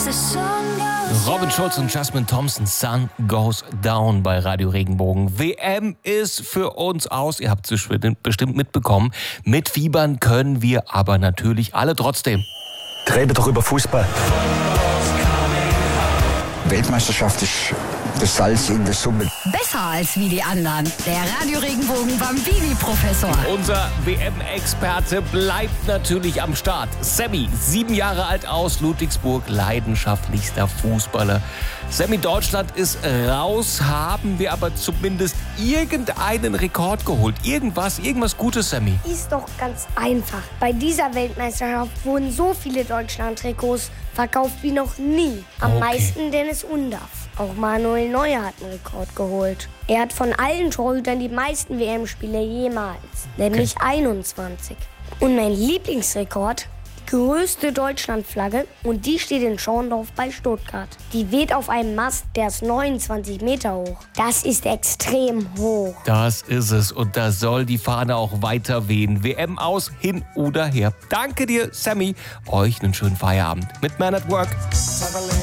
Robin Schulz und Jasmine Thompson, Sun Goes Down bei Radio Regenbogen. WM ist für uns aus, ihr habt es bestimmt mitbekommen. Mitfiebern können wir aber natürlich alle trotzdem. Rede doch über Fußball. Weltmeisterschaft ist das Salz in der Suppe. Besser als wie die anderen. Der Radio Regenbogen Bambini-Professor. Unser WM-Experte bleibt natürlich am Start. Sammy, 7 Jahre alt aus Ludwigsburg, leidenschaftlichster Fußballer. Sammy, Deutschland ist raus, haben wir aber zumindest irgendeinen Rekord geholt. Irgendwas Gutes, Sammy. Ist doch ganz einfach. Bei dieser Weltmeisterschaft wurden so viele Deutschland-Trikots verkauft wie noch nie. Am meisten Dennis Undaff. Auch Manuel Neuer hat einen Rekord geholt. Er hat von allen Torhütern die meisten WM-Spiele jemals, nämlich 21. Und mein Lieblingsrekord, die größte Deutschlandflagge, und die steht in Schorndorf bei Stuttgart. Die weht auf einem Mast, der ist 29 Meter hoch. Das ist extrem hoch. Das ist es, und da soll die Fahne auch weiter wehen. WM aus, hin oder her. Danke dir, Sammy. Euch einen schönen Feierabend mit Man at Work.